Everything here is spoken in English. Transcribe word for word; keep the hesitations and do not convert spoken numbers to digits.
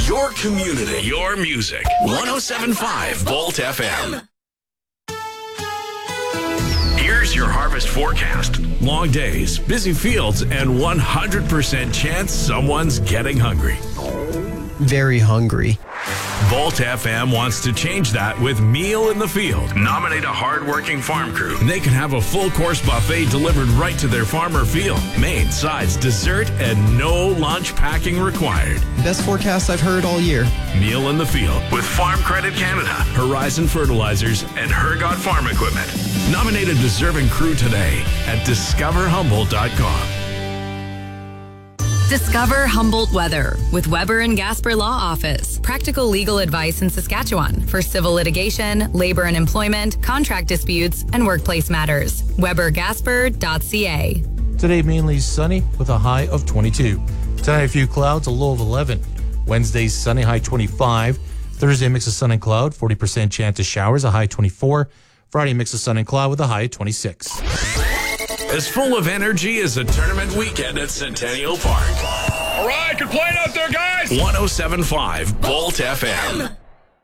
Your community. Your music. one oh seven point five Volt F M. Here's your harvest forecast. Long days, busy fields, and one hundred percent chance someone's getting hungry. Very hungry. Volt F M wants to change that with Meal in the Field. Nominate a hard-working farm crew. They can have a full-course buffet delivered right to their farm or field. Main, sides, dessert, and no lunch packing required. Best forecast I've heard all year. Meal in the Field with Farm Credit Canada, Horizon Fertilizers, and Hergot Farm Equipment. Nominate a deserving crew today at discover humboldt dot com. Discover Humboldt Weather with Weber and Gasper Law Office. Practical legal advice in Saskatchewan for civil litigation, labor and employment, contract disputes, and workplace matters. weber gasper dot c a. Today mainly sunny with a high of twenty-two. Tonight a few clouds, a low of eleven. Wednesday sunny, high twenty-five. Thursday mix of sun and cloud, forty percent chance of showers, a high twenty-four. Friday mix of sun and cloud with a high twenty-six. As full of energy as a tournament weekend at Centennial Park. All right, good playing out there, guys. one oh seven point five Volt F M.